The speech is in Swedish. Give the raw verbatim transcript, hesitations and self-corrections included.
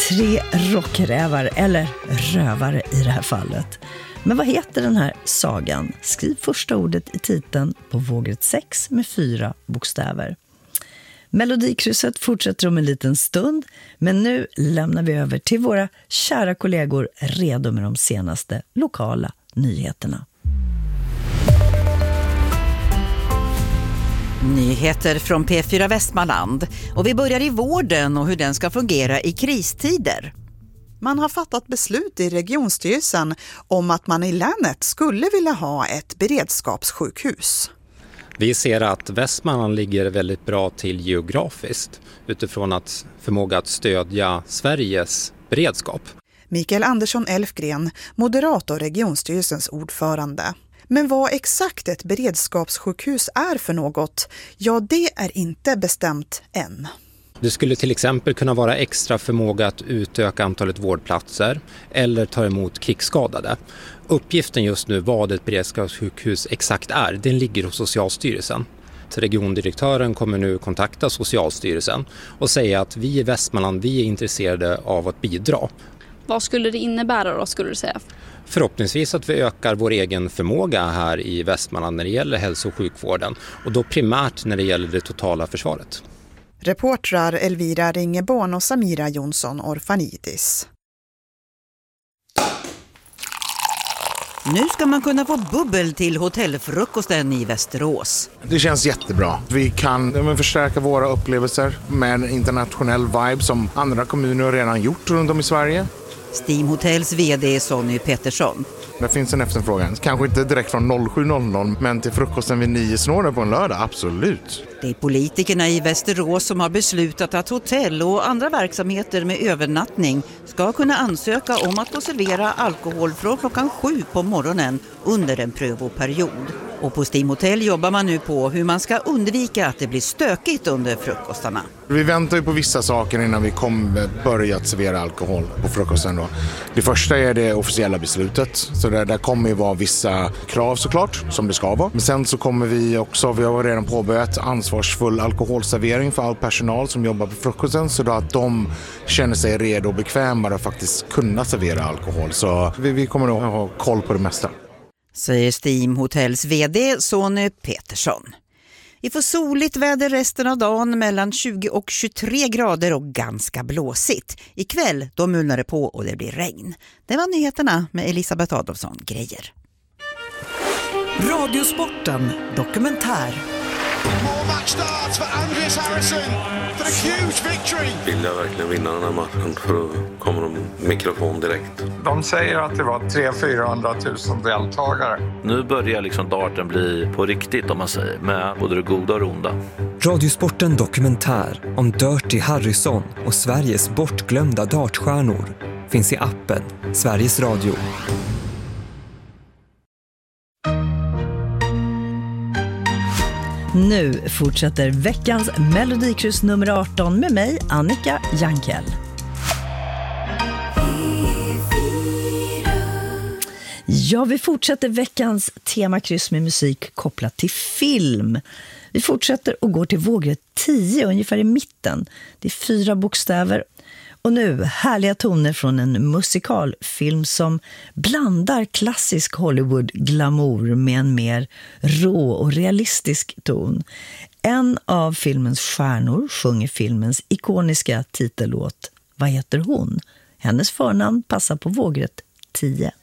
Tre rockrävar, eller rövare i det här fallet. Men vad heter den här sagan? Skriv första ordet i titeln på vågrätt sex med fyra bokstäver. Melodikrysset fortsätter om en liten stund, men nu lämnar vi över till våra kära kollegor redo med de senaste lokala nyheterna. Nyheter från P fyra Västmanland, och vi börjar i vården och hur den ska fungera i kristider. Man har fattat beslut i regionstyrelsen om att man i länet skulle vilja ha ett beredskapssjukhus. Vi ser att Västmanland ligger väldigt bra till geografiskt utifrån att förmåga att stödja Sveriges beredskap. Mikael Andersson Elfgren, moderator och regionstyrelsens ordförande. Men vad exakt ett beredskapssjukhus är för något, ja det är inte bestämt än. Det skulle till exempel kunna vara extra förmåga att utöka antalet vårdplatser eller ta emot krigsskadade. Uppgiften just nu vad ett beredskapssjukhus exakt är, den ligger hos Socialstyrelsen. Regiondirektören kommer nu kontakta Socialstyrelsen och säga att vi i Västmanland vi är intresserade av att bidra. Vad skulle det innebära då, skulle du säga? Förhoppningsvis att vi ökar vår egen förmåga här i Västmanland när det gäller hälso- och sjukvården, och då primärt när det gäller det totala försvaret. Reportrar Elvira Ringeborn och Samira Jonsson Orfanidis. Nu ska man kunna få bubbel till hotellfrukosten i Västerås. Det känns jättebra. Vi kan ja, förstärka våra upplevelser med en internationell vibe som andra kommuner redan gjort runt om i Sverige. Steam Hotels vd Sonny Pettersson. Det finns en efterfrågan. Kanske inte direkt från noll sju noll noll, men till frukosten vid nio snåren på en lördag, absolut. Det är politikerna i Västerås som har beslutat att hotell och andra verksamheter med övernattning ska kunna ansöka om att få servera alkohol från klockan sju på morgonen under en prövoperiod. Och på Steam Hotel jobbar man nu på hur man ska undvika att det blir stökigt under frukostarna. Vi väntar ju på vissa saker innan vi kommer börja att servera alkohol på frukosten då. Det första är det officiella beslutet. Så där, där kommer ju vara vissa krav såklart, som det ska vara. Men sen så kommer vi också, vi har redan påbörjat ansvarsfull alkoholservering för all personal som jobbar på frukosten. Så då att de känner sig redo och bekväma att faktiskt kunna servera alkohol. Så vi, vi kommer nog ha koll på det mesta. Säger Steam Hotels vd Sonny Pettersson. Vi får soligt väder resten av dagen, mellan tjugo och tjugotre grader och ganska blåsigt. Ikväll då mulnar det på och det blir regn. Det var nyheterna med Elisabeth Adolfsson Grejer. Radiosporten dokumentär. More match starts for Andreas Harrison for a huge victory. Vill jag verkligen vinna den här matchen, för då kommer de mikrofon direkt. De säger att det var tre hundra till fyrahundratusen deltagare. Nu börjar liksom darten bli på riktigt, om man säger, med både det goda och det onda. Radiosporten dokumentär om Dirty Harrison och Sveriges bortglömda dartstjärnor finns i appen Sveriges Radio. Nu fortsätter veckans Melodikryss nummer arton med mig, Annika Jankell. Ja, vi fortsätter veckans temakryss med musik kopplat till film. Vi fortsätter och går till vågrätt tio, ungefär i mitten. Det är fyra bokstäver. Och nu härliga toner från en musikalfilm som blandar klassisk Hollywood-glamour med en mer rå och realistisk ton. En av filmens stjärnor sjunger filmens ikoniska titellåt Vad heter hon? Hennes förnamn passar på vågrätt tio.